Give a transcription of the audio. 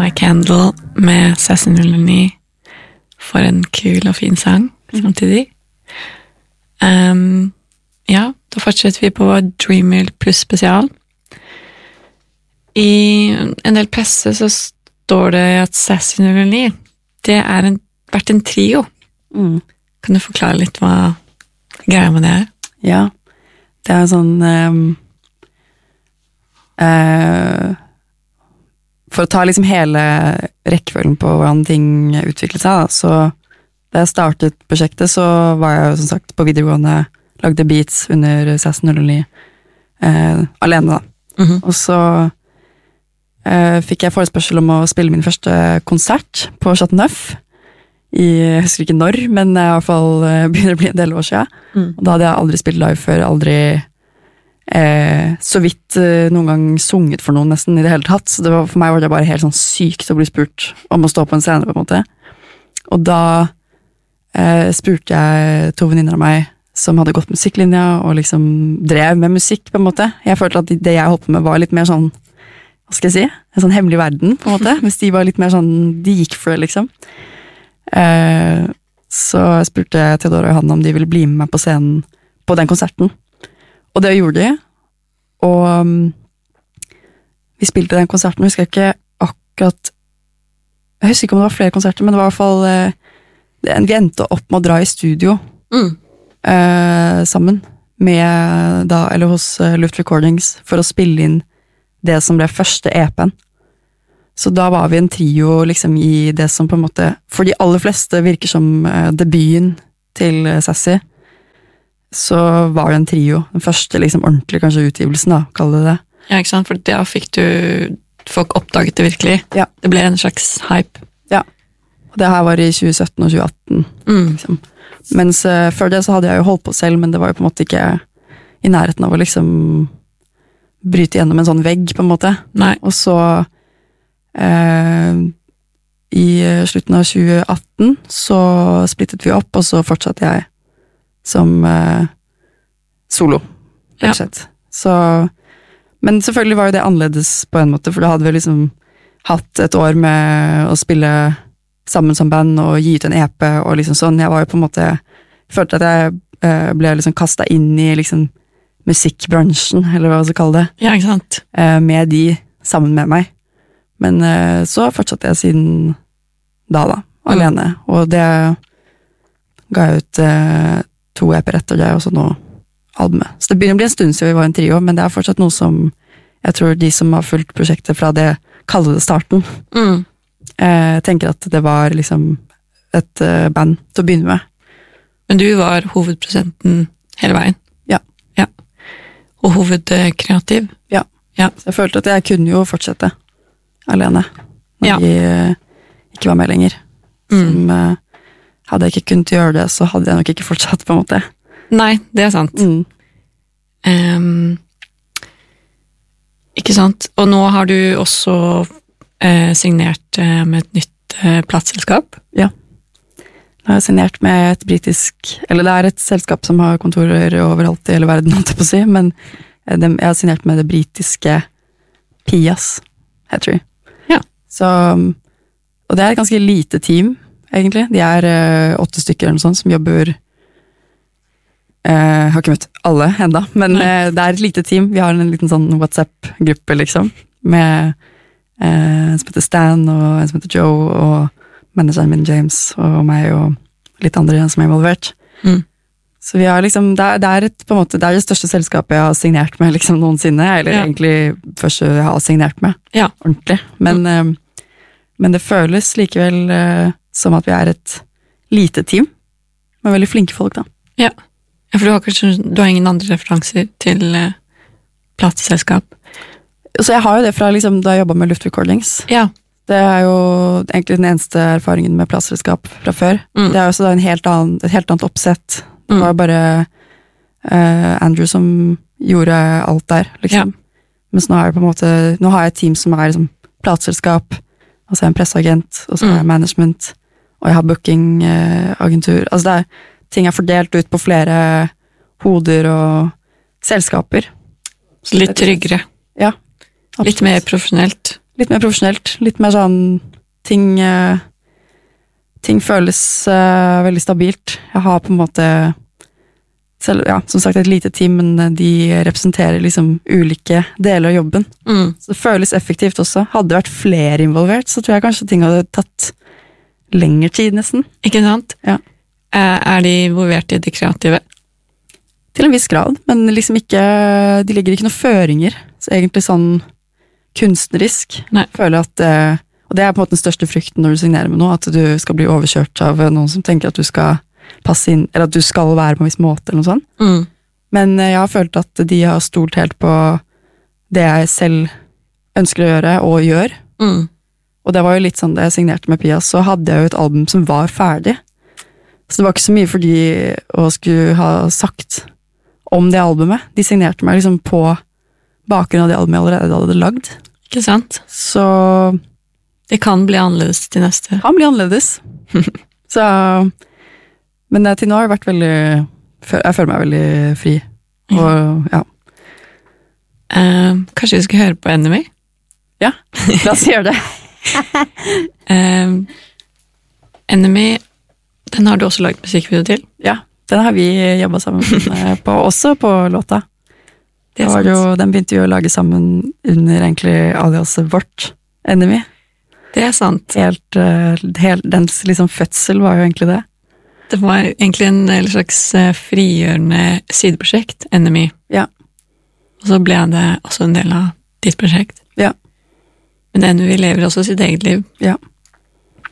My Candle med Sassy 09 for en kul og fin sang samtidig. Ja, da fortsetter vi på Dreamwheel pluss spesial. I en del presse så står det at Sassy 09 det vært en trio. Kan du forklare litt hva greia med det er? Ja, det er sånn for å ta liksom hele rekkefølgen på hvordan ting utviklet seg da, så da jeg startet prosjektet så var jeg jo som sagt på videregående, lagde beats under Sassy 09 alene da. Og så fikk jeg forespørsel om å spille min første konsert på Chateau Neuf jeg husker ikke når, men i hvert fall begynner å bli en del år siden. Og da hadde jeg aldri spilt live før, aldri så vidt noen gang sunget for noen nesten i det hele tatt, så for meg var det bare helt sånn sykt å bli spurt om å stå på en scene på en måte. Og da spurte jeg to venninner av meg som hadde gått musikklinja og liksom drev med musikk på en måte. Jeg følte at det jeg holdt på med var litt mer sånn, hva skal jeg si, en sånn hemmelig verden på en måte, hvis de var litt mer sånn, de gikk for det liksom. Så jeg spurte Theodora og Johanna om de ville bli med meg på scenen på den konserten. Og det gjorde de, og vi spilte den konserten, jeg husker ikke akkurat, jeg husker ikke om det var flere konserter, men det var i hvert fall, vi endte opp med å dra i studio sammen med da, eller hos Luft Recordings, for å spille inn det som ble første EP-en. Så da var vi en trio liksom i det som på en måte, for de aller fleste virker som debuten til Sassy, så var det en trio, den første liksom ordentlig kanskje utgivelsen da, kaller det det. Ja, ikke sant, for da fikk folk oppdaget det virkelig. Ja. Det ble en slags hype. Ja, og det her var i 2017 og 2018. Liksom. Mens før det så hadde jeg jo holdt på selv, men det var jo på en måte ikke i nærheten av å liksom bryte gjennom en sånn vegg på en måte. Nei. Og så i slutten av 2018 så splittet vi opp, og så fortsatte jeg som solo, rett og slett. Så, men selvfølgelig var jo det annerledes på en måte, for da hadde vi liksom hatt et år med å spille sammen som band og gi ut en EP og liksom sånn. Jeg var jo på en måte, følte at jeg ble liksom kastet inn i liksom musikkbransjen, eller hva man skal kalle det. Ja, ikke sant? Med de sammen med meg. Men så fortsatte jeg siden da, alene. Og det ga jeg ut 2 EP-er etter det, og så nå albumet. Så det begynner å bli en stund siden vi var en trio, men det er fortsatt noe som jeg tror de som har fulgt prosjektet fra det kallede starten, tenker at det var liksom et band til å begynne med. Men du var hovedprosenten hele veien? Ja. Ja. Og hovedkreativ? Ja. Så jeg følte at jeg kunne jo fortsette alene, når de ikke var med lenger. Som hadde jeg ikke kunnet gjøre det, så hadde jeg nok ikke fortsatt på en måte. Nei, det er sant. Ikke sant? Og nå har du også signert med et nytt plateselskap. Ja. Nå har jeg signert med et britisk, eller det er et selskap som har kontorer overalt i hele verden, holdt jeg på å si, men jeg har signert med det britiske Pias, heter de. Ja. Så, og det er et ganske lite team, egentlig. De er 8 stykker eller noe sånt som jobber, har ikke møtt alle enda, men det er et lite team. Vi har en liten sånn WhatsApp-gruppe, liksom, med en som heter Stan, og en som heter Joe, og manageren min James, og meg, og litt andre som er involvert. Så vi har liksom, det er på en måte, det er det største selskapet jeg har signert med liksom noensinne, eller egentlig første jeg har signert med, ordentlig. Men det føles likevel som at vi er et lite team, med veldig flinke folk da. Ja, for du har ingen andre referanser til plateselskap? Så jeg har jo det fra liksom, da jeg jobbet med Luft Recordings. Ja. Det er jo egentlig den eneste erfaringen med plateselskap fra før. Det er jo også da et helt annet oppsett. Det var bare Andrew som gjorde alt der, liksom. Mens nå er det på en måte, nå har jeg et team som er liksom, plateselskap, og så er jeg en presseagent, og så er jeg management, og jeg har bookingagentur. Altså det er, ting er fordelt ut på flere hoder og selskaper. Så litt tryggere. Ja. Absolutt. Litt mer profesjonelt. litt mer profesjonelt. Litt mer sånn ting føles veldig stabilt. Jeg har på en måte selv, ja, som sagt et lite team, men de representerer liksom ulike deler av jobben. Så det føles effektivt også. Hadde det vært flere involvert, så tror jeg kanskje ting hadde tatt lengre tid nesten. Ikke sant? Ja. Er de involvert i det kreative? Til en viss grad, men liksom ikke, de legger ikke noen føringer. Så egentlig sånn kunstnerisk. Nei. Føler at, og det er på en måte den største frykten når du signerer med noe, at du skal bli overkjørt av noen som tenker at du skal passe inn, eller at du skal være på en viss måte, eller noe sånt. Men jeg har følt at de har stolt helt på det jeg selv ønsker å gjøre, og gjør. Og det var jo litt sånn, da jeg signerte med Pia, så hadde jeg jo et album som var ferdig. Så det var ikke så mye for de å skulle ha sagt om det albumet. De signerte meg liksom på bakgrunn av det albumet jeg allerede hadde lagd. Ikke sant? Så det kan bli annerledes til neste. Kan bli annerledes. Så, men til nå har det vært veldig, jeg føler meg veldig fri. Og ja. Kanskje vi skal høre på Enemy? Ja, la oss gjøre det. Enemy, den har du også laget musikkvideo til? Ja, den har vi jobbet sammen på, også på låta. Det er sant. Den begynte vi å lage sammen under egentlig aliaset vårt, Enemy. Det er sant. Dens liksom fødsel var jo egentlig det. Det var egentlig en slags frigjørende sideprosjekt, Enemy. Ja. Og så ble det også en del av ditt prosjekt. Ja. Men Enemy lever også sitt eget liv. Ja.